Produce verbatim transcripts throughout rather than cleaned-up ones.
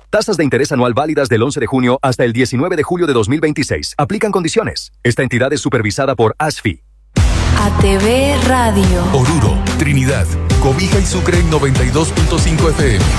Tasas de interés anual válidas del once de junio hasta el diecinueve de julio de dos mil veintiséis. Aplican condiciones. Esta entidad es supervisada por ASFI. A T V Radio. Oruro, Trinidad, Cobija y Sucre en noventa y dos punto cinco F M.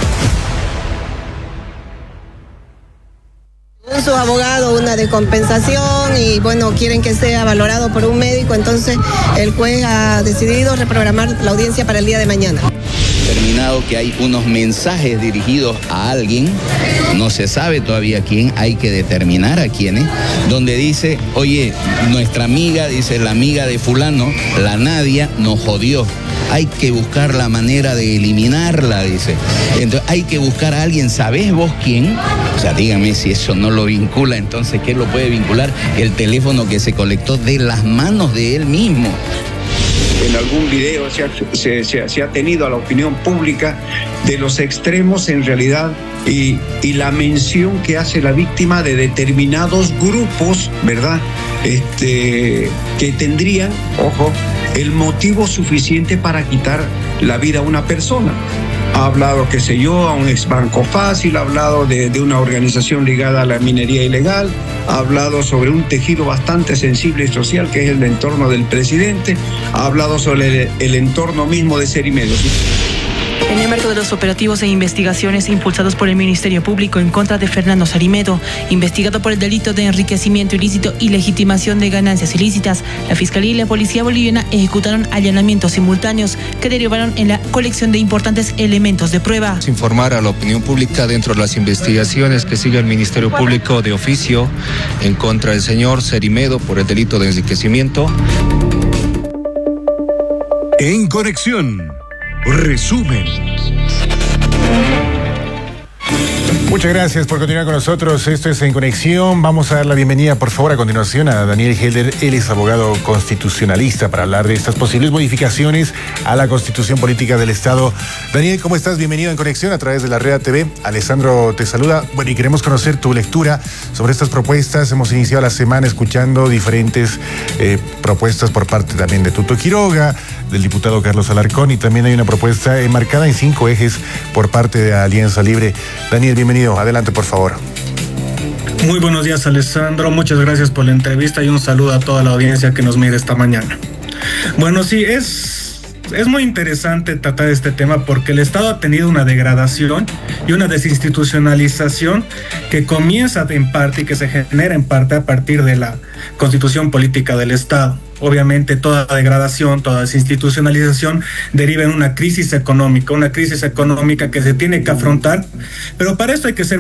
Su abogado una de compensación y bueno, quieren que sea valorado por un médico, entonces el juez ha decidido reprogramar la audiencia para el día de mañana. Determinado que hay unos mensajes dirigidos a alguien, no se sabe todavía quién, hay que determinar a quiénes, donde dice, oye, nuestra amiga, dice la amiga de fulano, la Nadia, nos jodió. Hay que buscar la manera de eliminarla, dice. Entonces hay que buscar a alguien, ¿sabés vos quién? O sea, dígame si eso no lo vincula, entonces ¿qué lo puede vincular? El teléfono que se colectó de las manos de él mismo. En algún video se ha, se, se, se ha tenido a la opinión pública de los extremos en realidad y, y la mención que hace la víctima de determinados grupos, ¿verdad? Este, que tendrían, ojo, el motivo suficiente para quitar la vida a una persona. Ha hablado, qué sé yo, a un ex Banco Fácil, ha hablado de, de una organización ligada a la minería ilegal, ha hablado sobre un tejido bastante sensible y social que es el entorno del presidente, ha hablado sobre el, el entorno mismo de Serimedo. En el marco de los operativos e investigaciones impulsados por el Ministerio Público en contra de Fernando Sarimedo, investigado por el delito de enriquecimiento ilícito y legitimación de ganancias ilícitas, la Fiscalía y la Policía Boliviana ejecutaron allanamientos simultáneos que derivaron en la colección de importantes elementos de prueba. Informar a la opinión pública dentro de las investigaciones que sigue el Ministerio Público de oficio en contra del señor Sarimedo por el delito de enriquecimiento. En Conexión. Resumen. Muchas gracias por continuar con nosotros. Esto es En Conexión. Vamos a dar la bienvenida, por favor, a continuación a Daniel Helder. Él es abogado constitucionalista para hablar de estas posibles modificaciones a la Constitución Política del Estado. Daniel, ¿cómo estás? Bienvenido en Conexión a través de la Red A T V. Alessandro te saluda. Bueno, y queremos conocer tu lectura sobre estas propuestas. Hemos iniciado la semana escuchando diferentes eh, propuestas por parte también de Tuto Quiroga, del diputado Carlos Alarcón, y también hay una propuesta enmarcada en cinco ejes por parte de Alianza Libre. Daniel, bienvenido. Adelante, por favor. Muy buenos días, Alessandro. Muchas gracias por la entrevista y un saludo a toda la audiencia que nos mira esta mañana. Bueno, sí, es, es muy interesante tratar este tema porque el Estado ha tenido una degradación y una desinstitucionalización que comienza en parte y que se genera en parte a partir de la Constitución Política del Estado. Obviamente toda degradación, toda desinstitucionalización deriva en una crisis económica, una crisis económica que se tiene que afrontar, pero para esto hay que ser